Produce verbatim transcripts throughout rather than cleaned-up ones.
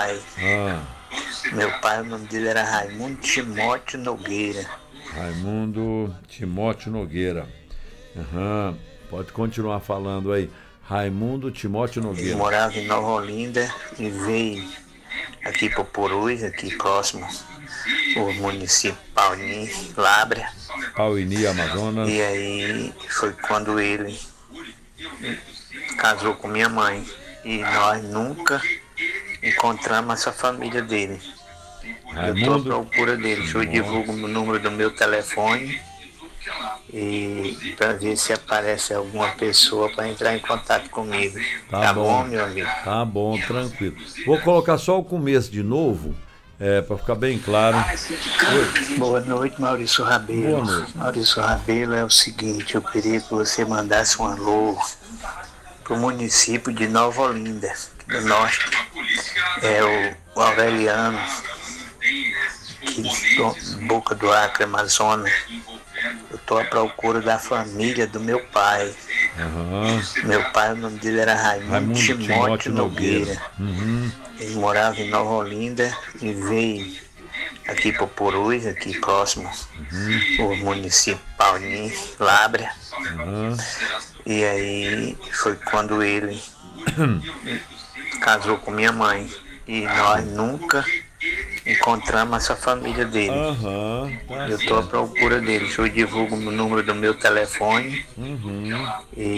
pai. Ah. Meu pai, o nome dele era Raimundo Timóteo Nogueira. Raimundo Timóteo Nogueira. Aham. Pode continuar falando aí. Raimundo Timóteo Nogueira. Ele morava em Nova Olinda e veio aqui para o Purus, aqui próximo, o município Pauini, Lábrea. Pauini, Amazonas. E aí foi quando ele casou com minha mãe. E nós nunca encontramos essa família dele. Raimundo. Eu estou à procura dele. Eu divulgo o número do meu telefone e para ver se aparece alguma pessoa para entrar em contato comigo. Tá, Tá bom. bom, meu amigo? Tá bom, tranquilo. Vou colocar só o começo de novo, é, para ficar bem claro. Oi. Boa noite, Maurício Rabelo. Boa noite. Maurício Rabelo, é o seguinte, eu queria que você mandasse um alô para o município de Nova Olinda, do norte. É o, o Aureliano, que, do, Boca do Acre, Amazonas. Eu estou à procura da família do meu pai. Uhum. Meu pai, o nome dele era Raimundo, Raimundo Timóteo, Timóteo Nogueira. Nogueira. Uhum. Ele morava em Nova Olinda e veio aqui para o Purus, aqui próximo, uhum. o município Pauini, Lábrea. Uhum. E aí foi quando ele casou com minha mãe. E nós nunca encontramos essa família dele. Uhum, tá eu estou à procura dele. Eu divulgo o número do meu telefone uhum.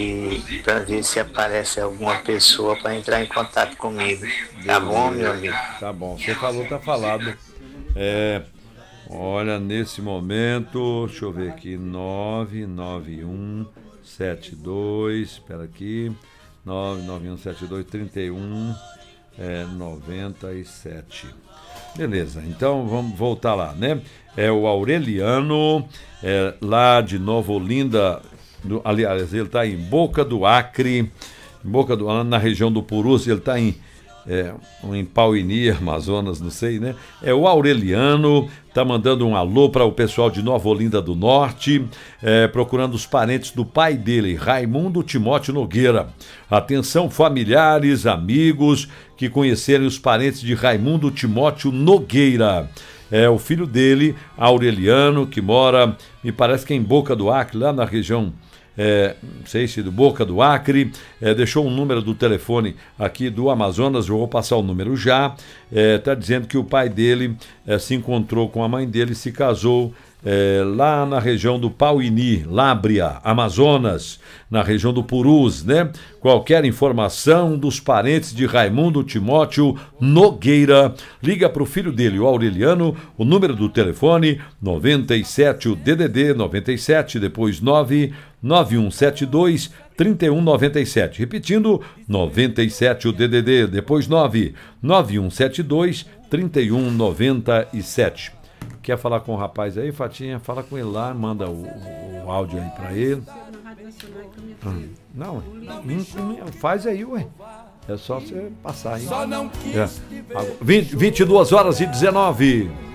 e para ver se aparece alguma pessoa para entrar em contato comigo. Tá Beleza. Bom, meu amigo? Tá bom. Você falou, tá falado. É, olha, nesse momento, deixa eu ver aqui, nove nove um sete dois, espera aqui, nove nove um sete dois, trinta e um, é, noventa e sete. Beleza, então vamos voltar lá, né? É o Aureliano, é, lá de Nova Olinda, do, aliás, ele está em Boca do Acre, em Boca do, na região do Purus, ele está em, é, em Pauini, Amazonas, não sei, né? É o Aureliano, está mandando um alô para o pessoal de Nova Olinda do Norte, é, procurando os parentes do pai dele, Raimundo Timóteo Nogueira. Atenção, familiares, amigos que conhecerem os parentes de Raimundo Timóteo Nogueira. É o filho dele, Aureliano, que mora, me parece que é em Boca do Acre, lá na região, é, não sei se do Boca do Acre, é, deixou um número do telefone aqui do Amazonas, eu vou passar o número já, está é, dizendo que o pai dele é, se encontrou com a mãe dele e se casou É, lá na região do Pauini, Lábrea, Amazonas, na região do Purus, né? Qualquer informação dos parentes de Raimundo Timóteo Nogueira, liga para o filho dele, o Aureliano, o número do telefone noventa e sete, o D D D noventa e sete, depois nove nove um sete dois, trinta e um noventa e sete. Repetindo, noventa e sete, o D D D, depois nove nove um sete dois, trinta e um noventa e sete. Quer falar com o rapaz aí, Fatinha? Fala com ele lá, manda o, o áudio aí pra ele. Ah, não, faz aí, ué. É só você passar aí. É. vinte, vinte e duas horas e dezenove.